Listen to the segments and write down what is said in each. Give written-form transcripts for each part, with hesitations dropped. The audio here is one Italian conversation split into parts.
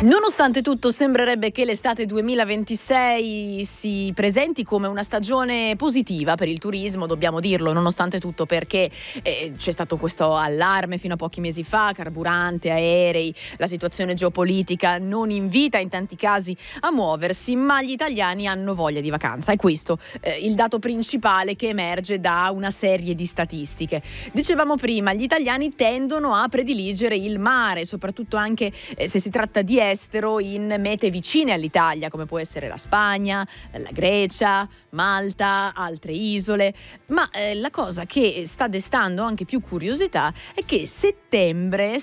Nonostante tutto, sembrerebbe che l'estate 2026 si presenti come una stagione positiva per il turismo, dobbiamo dirlo, nonostante tutto, perché c'è stato questo allarme fino a pochi mesi fa, carburante, aerei, la situazione geopolitica non invita in tanti casi a muoversi, ma gli italiani hanno voglia di vacanza. È questo il dato principale che emerge da una serie di statistiche. Dicevamo prima, gli italiani tendono a prediligere il mare, soprattutto anche se si tratta di estero, in mete vicine all'Italia, come può essere la Spagna, la Grecia, Malta, altre isole. Ma la cosa che sta destando anche più curiosità è che settembre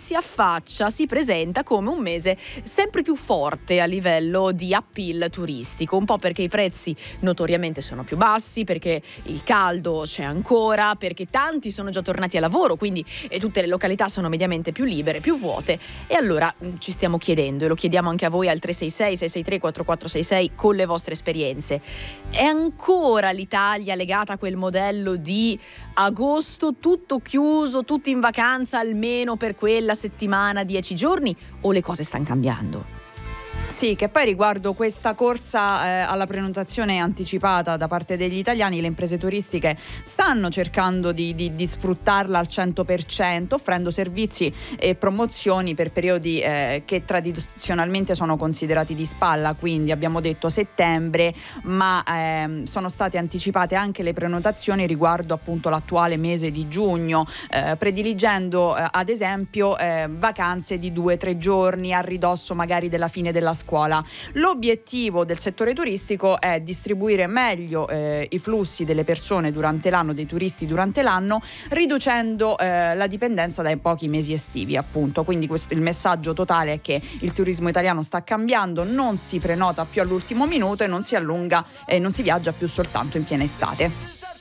si presenta come un mese sempre più forte a livello di appeal turistico, un po' perché i prezzi notoriamente sono più bassi, perché il caldo c'è ancora, perché tanti sono già tornati a lavoro, quindi tutte le località sono mediamente più libere, più vuote. E allora ci stiamo chiedendo, e lo chiediamo anche a voi al 366-663-4466 con le vostre esperienze: è ancora l'Italia legata a quel modello di agosto tutto chiuso, tutti in vacanza almeno per quella settimana, 10 giorni, o le cose stanno cambiando? Sì, che poi riguardo questa corsa alla prenotazione anticipata da parte degli italiani, le imprese turistiche stanno cercando di sfruttarla al 100%, offrendo servizi e promozioni per periodi che tradizionalmente sono considerati di spalla. Quindi abbiamo detto settembre, ma sono state anticipate anche le prenotazioni riguardo appunto l'attuale mese di giugno, prediligendo ad esempio vacanze di 2-3 giorni a ridosso magari della fine della scuola. L'obiettivo del settore turistico è distribuire meglio i flussi delle persone durante l'anno, dei turisti durante l'anno, riducendo la dipendenza dai pochi mesi estivi, appunto. Quindi il messaggio totale è che il turismo italiano sta cambiando, non si prenota più all'ultimo minuto e non si allunga e non si viaggia più soltanto in piena estate.